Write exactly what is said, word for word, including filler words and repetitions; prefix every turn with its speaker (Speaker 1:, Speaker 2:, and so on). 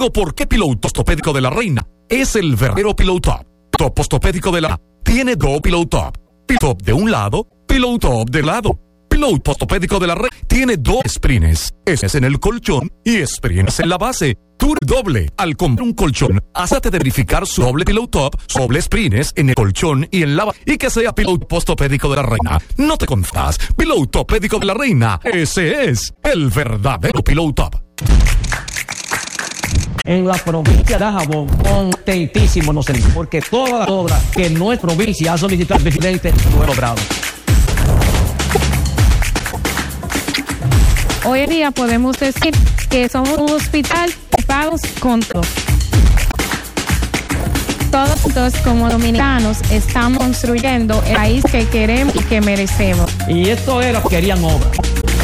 Speaker 1: ¿Por qué Pillow Postopédico de la Reina es el verdadero Pillow Top? Top Postopédico de la tiene dos Pillow Top. Pillow Top de un lado, Pillow Top de lado. Pillow Postopédico de la Reina tiene dos springs. Es en el colchón y springs en la base. Tour doble. Al comprar un colchón, hazte de verificar su doble Pillow Top, doble springs en el colchón y en la base. Y que sea Pillow Postopédico de la Reina. No te confundas. Pillow Topédico de la Reina. Ese es el verdadero Pillow Top.
Speaker 2: En la provincia de Jabón, contentísimo nos sentimos, porque toda la obra que nuestra provincia ha solicitado al presidente lo he logrado.
Speaker 3: Hoy en día podemos decir que somos un hospital equipados con todo. Todos, todos como dominicanos estamos construyendo el país que queremos y que merecemos.
Speaker 2: Y esto era lo que querían obra.